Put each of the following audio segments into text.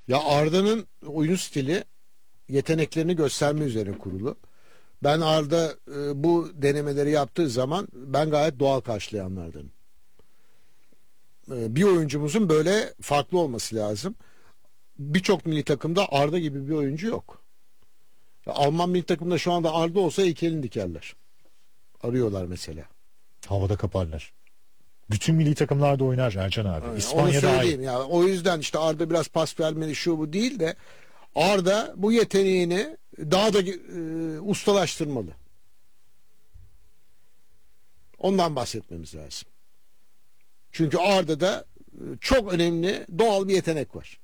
Ya Arda'nın oyun stili yeteneklerini gösterme üzerine kurulu. Ben Arda bu denemeleri yaptığı zaman ben gayet doğal karşılayanlardanım. Bir oyuncumuzun böyle farklı olması lazım. Birçok milli takımda Arda gibi bir oyuncu yok. Alman milli takımında şu anda Arda olsa ilk elini dikerler. Arıyorlar mesela. Havada kaparlar. Bütün milli takımlarda oynar Ercan abi. Yani onu İspanya'da söyleyeyim ya. O yüzden işte Arda biraz pas vermeli şu bu değil de Arda bu yeteneğini daha da ustalaştırmalı. Ondan bahsetmemiz lazım. Çünkü Arda'da çok önemli doğal bir yetenek var.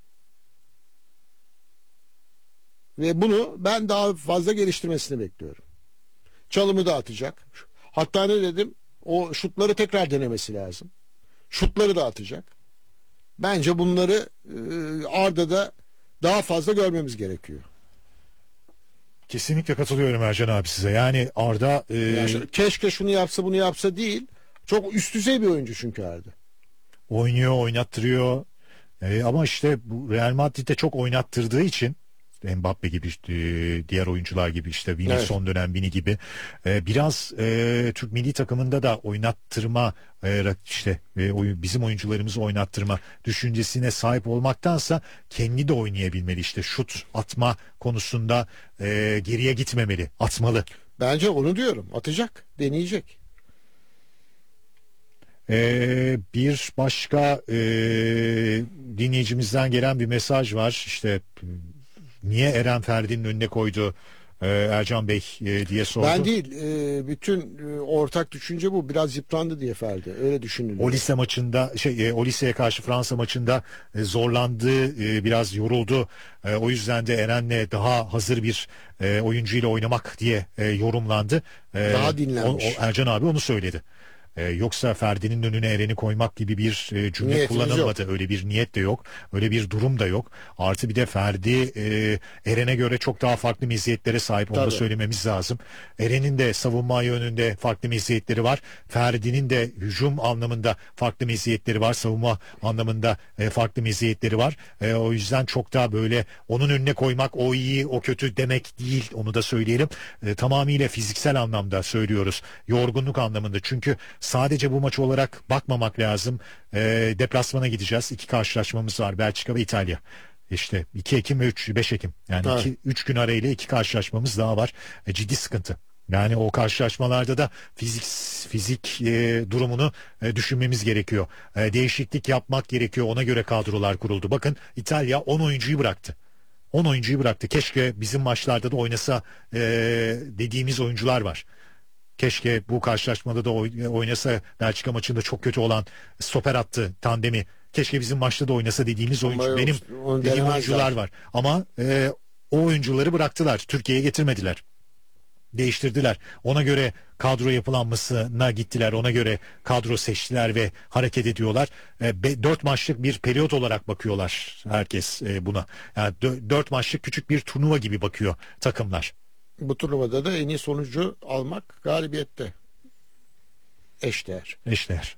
Ve bunu ben daha fazla geliştirmesini bekliyorum. Çalımı da atacak. Hatta ne dedim? O şutları tekrar denemesi lazım. Şutları da atacak. Bence bunları Arda'da daha fazla görmemiz gerekiyor. kesinlikle katılıyorum Ercan abi size. Yani Arda Yani keşke şunu yapsa bunu yapsa değil. Çok üst düzey bir oyuncu çünkü Arda. oynuyor, oynattırıyor. Ama işte bu Real Madrid'de çok oynattırdığı için Mbappe gibi diğer oyuncular gibi işte Vini, Evet. son dönem Vini gibi biraz Türk milli takımında da oynattırma bizim oyuncularımızı oynattırma düşüncesine sahip olmaktansa kendi de oynayabilmeli, işte şut atma konusunda geriye gitmemeli, atmalı. Bence onu diyorum. Atacak, deneyecek. Bir başka dinleyicimizden gelen bir mesaj var. İşte niye Eren Ferdi'nin önüne koydu Ercan Bey diye sordu. Ben değil. Bütün ortak düşünce bu. Biraz yıprandı diye Ferdi. Öyle düşünülüyor. O lise maçında o liseye karşı Fransa maçında zorlandı, biraz yoruldu. O yüzden de Eren'le daha hazır bir oyuncuyla oynamak diye yorumlandı. Daha dinlenmiş. Ercan abi onu söyledi. Yoksa Ferdi'nin önüne Eren'i koymak gibi bir cümle Niyetimiz kullanılmadı. yok. Öyle bir niyet de yok. Öyle bir durum da yok. Artı bir de Ferdi Eren'e göre çok daha farklı meziyetlere sahip. Onu da Tabii. söylememiz lazım. Eren'in de savunma yönünde farklı meziyetleri var. Ferdi'nin de hücum anlamında farklı meziyetleri var. Savunma anlamında farklı meziyetleri var. O yüzden çok daha böyle onun önüne koymak o iyi o kötü demek değil. Onu da söyleyelim. Tamamıyla fiziksel anlamda söylüyoruz. Yorgunluk anlamında. Çünkü sadece bu maç olarak bakmamak lazım. Deplasmana gideceğiz. 2 karşılaşmamız var. Belçika ve İtalya. İşte 2 Ekim ve 5 Ekim. Yani Evet. 3 gün arayla 2 karşılaşmamız daha var. Ciddi sıkıntı. Yani o karşılaşmalarda da fizik durumunu düşünmemiz gerekiyor. Değişiklik yapmak gerekiyor. Ona göre kadrolar kuruldu. Bakın İtalya 10 oyuncuyu bıraktı. 10 oyuncuyu bıraktı. Keşke bizim maçlarda da oynasa dediğimiz oyuncular var. Keşke bu karşılaşmada da oynasa. Belçika maçında çok kötü olan stoper attı tandemi. Keşke bizim maçta da oynasa dediğimiz Ama oyuncu, benim onu dediğim denemezler. oyuncular var. Ama o oyuncuları bıraktılar. Türkiye'ye getirmediler. Değiştirdiler. Ona göre kadro yapılanmasına gittiler. Ona göre kadro seçtiler ve hareket ediyorlar. 4 maçlık bir periyot olarak bakıyorlar herkes buna. Yani 4 maçlık küçük bir turnuva gibi bakıyor takımlar. Bu turnuvada da en iyi sonucu almak galibiyette. Eşdeğer. Eşler.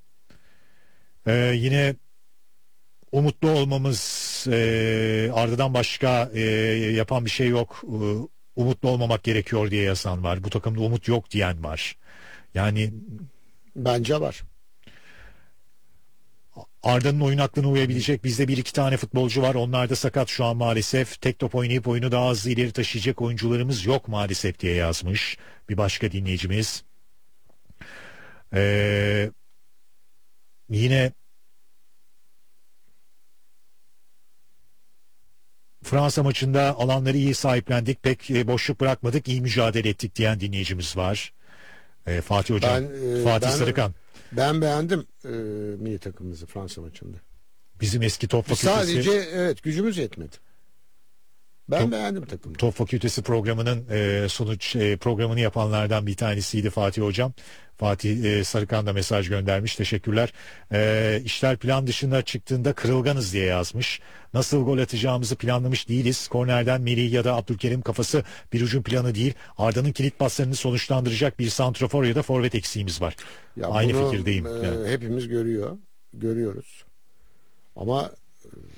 Yine umutlu olmamız, Arda'dan başka yapan bir şey yok. Umutlu olmamak gerekiyor diye yazan var. Bu takımda umut yok diyen var. Yani Bence var. Arda'nın oyun aklına uyabilecek bizde bir iki tane futbolcu var. Onlar da sakat şu an maalesef. Tek top oynayıp oyunu daha hızlı ileri taşıyacak oyuncularımız yok maalesef diye yazmış bir başka dinleyicimiz. Yine Fransa maçında alanları iyi sahiplendik. Pek boşluk bırakmadık. İyi mücadele ettik diyen dinleyicimiz var. Fatih Hocam. Fatih Sarıkan. Ben beğendim milli takımımızı Fransa maçında. Bizim eski top fakültesi. Sadece evet gücümüz yetmedi. Ben beğendim takımı. Top Fakültesi programının programını yapanlardan bir tanesiydi Fatih Hocam. Fatih Sarıkan da mesaj göndermiş. Teşekkürler. İşler plan dışında çıktığında kırılganız diye yazmış. Nasıl gol atacağımızı planlamış değiliz. Kornerden Melih ya da Abdülkerim kafası bir hücum planı değil. Arda'nın kilit paslarını sonuçlandıracak bir santrafor ya da forvet eksiğimiz var. Ya Aynı bunu, fikirdeyim. Yani. Hepimiz görüyoruz. Ama